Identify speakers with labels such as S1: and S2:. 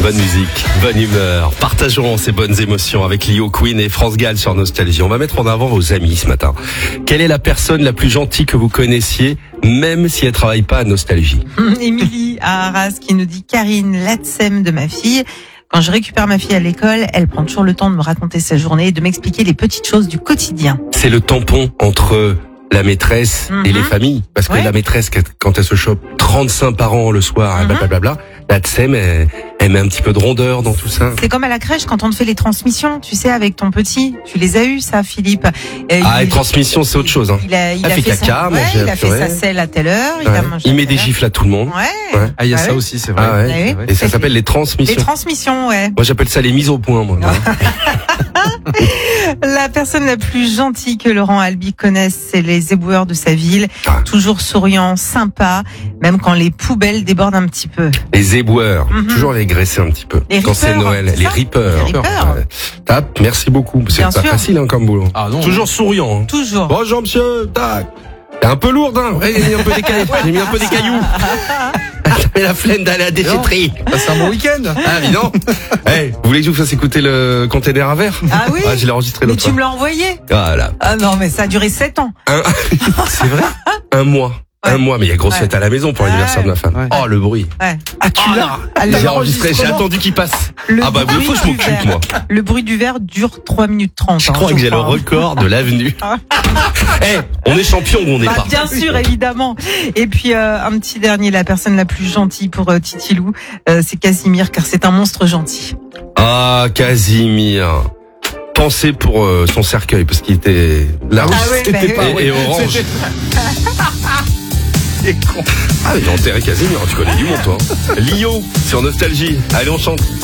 S1: Bonne musique, bonne humeur. Partageons ces bonnes émotions avec Lio Queen et France Gall sur Nostalgie. On va mettre en avant vos amis ce matin. Quelle est la personne la plus gentille que vous connaissiez, même si elle travaille pas à Nostalgie?
S2: Émilie à Arras qui nous dit Karine, l'ATSEM de ma fille. Quand je récupère ma fille à l'école, elle prend toujours le temps de me raconter sa journée et de m'expliquer les petites choses du quotidien.
S1: C'est le tampon entre la maîtresse et les familles. Parce que la maîtresse, quand elle se chope 35 parents le soir, blablabla, la TSEM, elle met un petit peu de rondeur dans tout ça.
S2: C'est comme à la crèche quand on te fait les transmissions, tu sais, avec ton petit. Tu les as eues, ça, Philippe.
S1: Les transmissions, c'est autre chose. Hein.
S2: Il a fait caca,
S1: il
S2: a fait sa selle à telle heure.
S1: Il met des gifles à tout le monde.
S2: Ouais.
S3: Ah, il y a ça aussi, c'est vrai.
S1: Ah ouais. Et ça s'appelle les transmissions.
S2: Les transmissions, ouais.
S1: Moi, j'appelle ça les mises au point, moi.
S2: La personne la plus gentille que Laurent Albi connaisse, c'est les éboueurs de sa ville. Toujours souriant, sympa, même quand les poubelles débordent un petit peu.
S1: Les éboueurs, toujours les graisser un petit peu. Quand c'est Noël, les rippers. Tape, merci beaucoup. C'est pas facile comme boulot.
S3: Ah non.
S1: Toujours souriant.
S2: Toujours.
S1: Bonjour monsieur, tac. C'est un peu lourde, hein. Ouais, j'ai mis un peu des cailloux. J'ai mis un peu des cailloux. J'avais la flemme d'aller à la déchetterie.
S3: C'est un bon week-end.
S1: Ah, évidemment. Vous voulez que je vous fasse écouter le container à verre?
S2: Ah oui.
S1: Je l'ai enregistré l'autre
S2: fois. Mais tu me l'as envoyé.
S1: Voilà.
S2: Ah non, mais ça a duré 7 ans.
S1: C'est vrai? Un mois. Un mois, mais il y a grosse fête à la maison pour l'anniversaire de ma femme. Oh, le bruit.
S2: Ah,
S1: tu l'as? J'ai enregistré, j'ai attendu qu'il passe. Il faut que je m'occupe, moi.
S2: Le bruit du verre dure 3 minutes 30.
S1: Je crois que j'ai le record de l'avenue. On est champion ou on n'est pas?
S2: Bien sûr, évidemment. Et puis, un petit dernier, la personne la plus gentille pour Titilou, c'est Casimir, car c'est un monstre gentil.
S1: Ah, Casimir. Pensez pour son cercueil, parce qu'il était là et orange. Ah, mais t'as enterré Casimir, tu connais du monde, toi. Lio, sur Nostalgie. Allez, on chante.